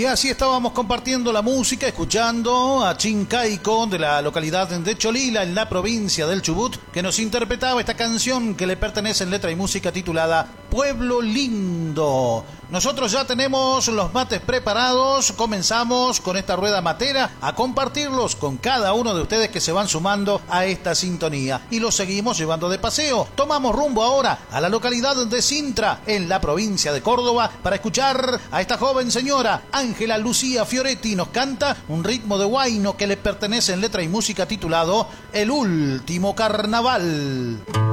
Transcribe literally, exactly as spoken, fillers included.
Y así estábamos compartiendo la música, escuchando a Chincaico de la localidad de Cholila, en la provincia del Chubut, que nos interpretaba esta canción que le pertenece en letra y música titulada Pueblo Lindo. Nosotros ya tenemos los mates preparados, comenzamos con esta rueda matera a compartirlos con cada uno de ustedes que se van sumando a esta sintonía y los seguimos llevando de paseo. Tomamos rumbo ahora a la localidad de Sintra, en la provincia de Córdoba, para escuchar a esta joven señora, Ángela Lucía Fioretti. Nos canta un ritmo de huayno que le pertenece en letra y música titulado El Último Carnaval.